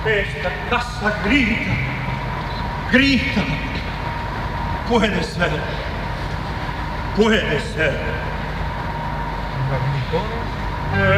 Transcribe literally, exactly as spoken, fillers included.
Esta casa grita, grita. Puede ser, puede ser. ¿Un dormitorio?